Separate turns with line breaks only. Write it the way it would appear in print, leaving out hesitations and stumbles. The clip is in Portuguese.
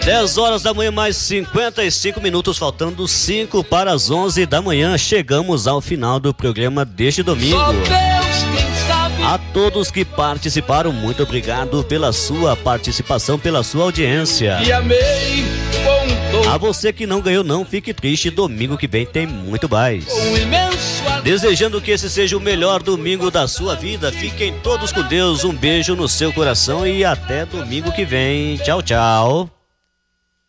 10 horas da manhã, mais 55 minutos, faltando 5 para as 11 da manhã. Chegamos ao final do programa deste domingo. A todos que participaram, muito obrigado pela sua participação, pela sua audiência. A você que não ganhou, não fique triste, domingo que vem tem muito mais. Desejando que esse seja o melhor domingo da sua vida. Fiquem todos com Deus, um beijo no seu coração e até domingo que vem. Tchau, tchau.